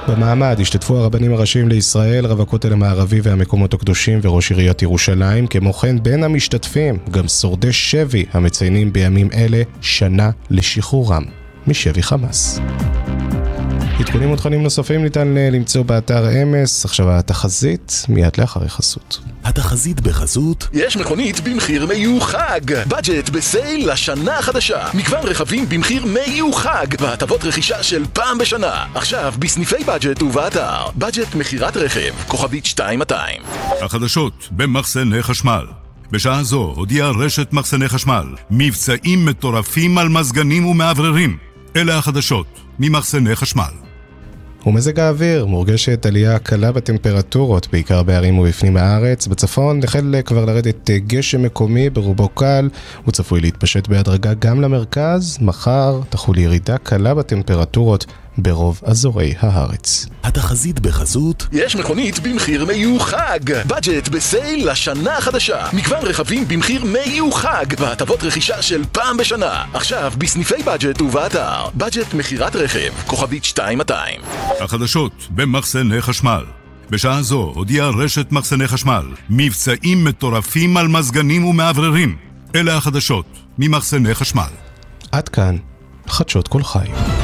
במעמד השתתפו הרבנים הראשיים לישראל, רב הכותל המערבי והמקומות הקדושים וראש עיריית ירושלים. כמו כן, בין המשתתפים גם שורדי שבי המציינים בימים אלה שנה לשחרורם משבי חמאס. עדכונים ותכנים נוספים ניתן למצוא באתר אמס. עכשיו התחזית מיד לאחרי חסות. התחזית בחסות. יש מכונית במחיר מיוחד. בדג'ט בסייל לשנה החדשה. מגוון רכבים במחיר מיוחד והטבות רכישה של פעם בשנה. עכשיו בסניפי בדג'ט ובאתר. בדג'ט מחירת רכב כוכבית 2200. החדשות במחסני חשמל. בשעה זו הודיעה רשת מחסני חשמל מבצעים מטורפים על מזגנים ומעבררים. אלה החדשות ממחסני חשמל. ומזג האוויר, מורגשת עלייה קלה בטמפרטורות, בעיקר בערים ובפנים הארץ. בצפון החל כבר לרדת גשם מקומי ברובו קל, הוא צפוי להתפשט בהדרגה גם למרכז. מחר תחול ירידה קלה בטמפרטורות ברוב אזורי הארץ. התחזית בחסות. יש מכונית במחיר מיוחד. בדג'ט בסייל לשנה החדשה. מגוון רכבים במחיר מיוחד והטבות רכישה של פעם בשנה. עכשיו בסניפי בדג'ט ובאתר. בדג'ט מחירת רכב כוכבית 2200. החדשות במחסני חשמל. בשעה זו הודיעה רשת מחסני חשמל מבצעים מטורפים על מזגנים ומעבררים. אלה החדשות ממחסני חשמל. עד כאן חדשות כל חי.